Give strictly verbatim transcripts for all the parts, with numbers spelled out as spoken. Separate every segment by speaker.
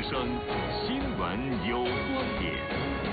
Speaker 1: 之声新闻有观点。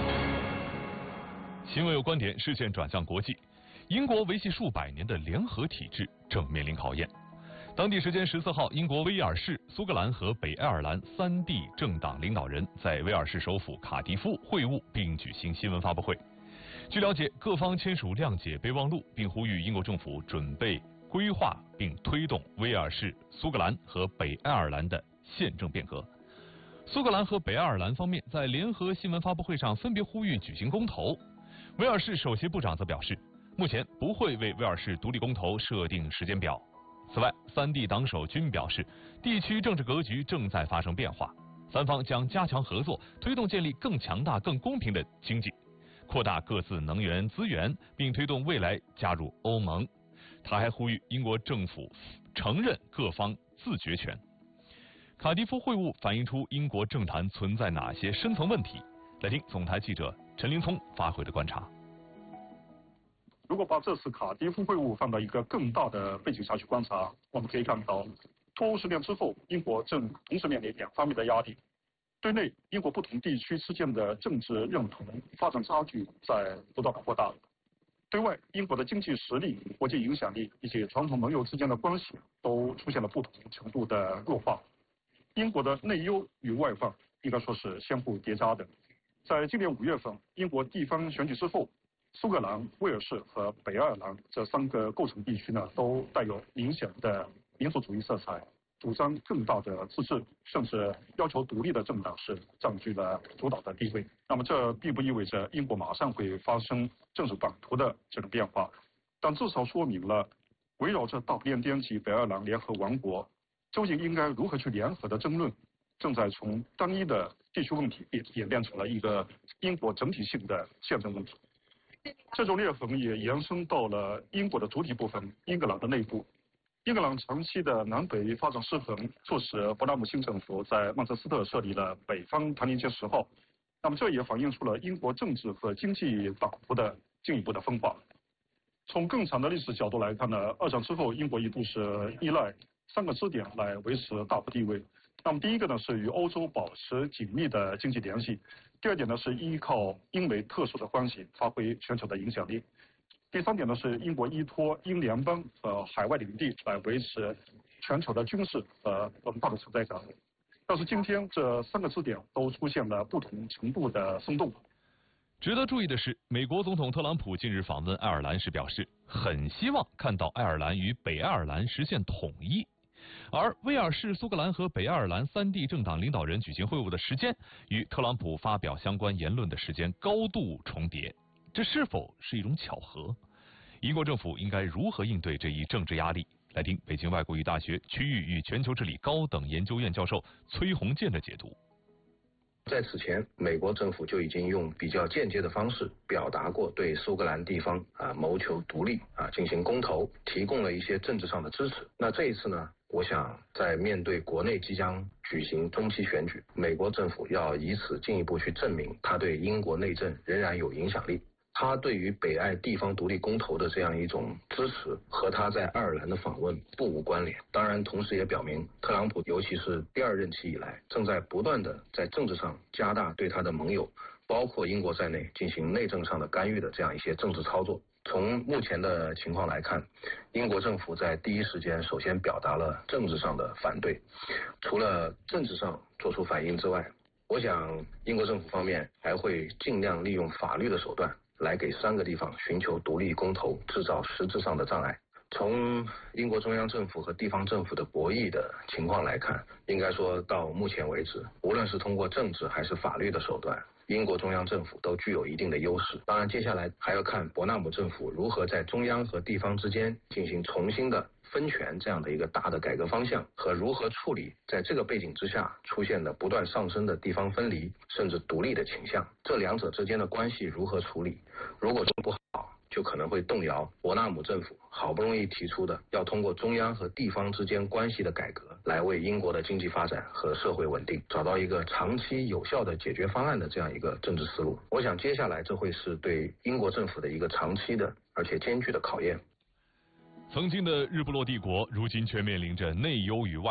Speaker 2: 新闻有观点，视线转向国际。英国维系数百年的联合体制正面临考验。当地时间十四号，英国威尔士、苏格兰和北爱尔兰三地政党领导人在威尔士首府卡迪夫会晤，并举行新闻发布会。据了解，各方签署谅解备忘录，并呼吁英国政府准备规划并推动威尔士、苏格兰和北爱尔兰的宪政变革。苏格兰和北爱尔兰方面在联合新闻发布会上分别呼吁举行公投。威尔士首席部长则表示，目前不会为威尔士独立公投设定时间表。此外，三地党首均表示，地区政治格局正在发生变化，三方将加强合作，推动建立更强大、更公平的经济，扩大各自能源资源，并推动未来加入欧盟。他还呼吁英国政府承认各方自决权。卡迪夫会晤反映出英国政坛存在哪些深层问题？来听总台记者陈林聪发回的观察。
Speaker 3: 如果把这次卡迪夫会晤放到一个更大的背景下去观察，我们可以看到，脱欧十年之后，英国正同时面临两方面的压力。对内，英国不同地区之间的政治认同、发展差距在不断的扩大；对外，英国的经济实力、国际影响力以及传统盟友之间的关系都出现了不同程度的弱化。英国的内忧与外患应该说是相互叠加的。在今年五月份，英国地方选举之后，苏格兰、威尔士和北爱尔兰这三个构成地区呢，都带有明显的民族主义色彩，主张更大的自治，甚至要求独立的政党是占据了主导的地位。那么这并不意味着英国马上会发生政治版图的这种变化，但至少说明了围绕着大不列颠及北爱尔兰联合王国究竟应该如何去联合的争论，正在从单一的地区问题演变成了一个英国整体性的宪政问题。这种裂痕也延伸到了英国的主体部分英格兰的内部。英格兰长期的南北发展失衡，促使伯纳姆新政府在曼彻斯特设立了北方唐宁街十号。那么这也反映出了英国政治和经济版图的进一步的分化。从更长的历史角度来看呢，二战之后英国一度是依赖三个支点来维持大国地位。那么第一个呢是与欧洲保持紧密的经济联系，第二点呢是依靠英美特殊的关系发挥全球的影响力，第三点呢是英国依托英联邦和海外领地来维持全球的军事和文化的存在感。但是今天这三个支点都出现了不同程度的松动。
Speaker 2: 值得注意的是，美国总统特朗普近日访问爱尔兰时表示，很希望看到爱尔兰与北爱尔兰实现统一。而威尔士、苏格兰和北爱尔兰三地政党领导人举行会晤的时间与特朗普发表相关言论的时间高度重叠，这是否是一种巧合？英国政府应该如何应对这一政治压力？来听北京外国语大学区域与全球治理高等研究院教授崔洪建的解读。
Speaker 4: 在此前，美国政府就已经用比较间接的方式表达过对苏格兰地方啊谋求独立啊进行公投，提供了一些政治上的支持。那这一次呢，我想在面对国内即将举行中期选举，美国政府要以此进一步去证明他对英国内政仍然有影响力。他对于北爱地方独立公投的这样一种支持和他在爱尔兰的访问不无关联。当然同时也表明，特朗普尤其是第二任期以来，正在不断的在政治上加大对他的盟友包括英国在内进行内政上的干预的这样一些政治操作。从目前的情况来看，英国政府在第一时间首先表达了政治上的反对，除了政治上做出反应之外，我想英国政府方面还会尽量利用法律的手段来给三个地方寻求独立公投制造实质上的障碍。从英国中央政府和地方政府的博弈的情况来看，应该说到目前为止，无论是通过政治还是法律的手段，英国中央政府都具有一定的优势。当然接下来还要看伯纳姆政府如何在中央和地方之间进行重新的分权这样的一个大的改革方向，和如何处理在这个背景之下出现的不断上升的地方分离甚至独立的倾向，这两者之间的关系如何处理，如果做不好，就可能会动摇伯纳姆政府好不容易提出的要通过中央和地方之间关系的改革，来为英国的经济发展和社会稳定找到一个长期有效的解决方案的这样一个政治思路。我想接下来这会是对英国政府的一个长期的而且艰巨的考验。
Speaker 2: 曾经的日不落帝国，如今却面临着内忧与外